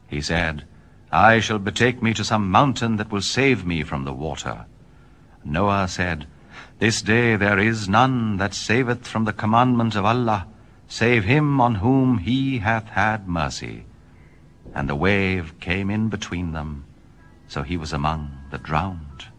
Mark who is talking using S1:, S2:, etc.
S1: He said, I shall betake me to some mountain that will save me from the water. Noah said, This day there is none that saveth from the commandment of Allah, save him on whom he hath had mercy. And the wave came in between them, so he was among the drowned.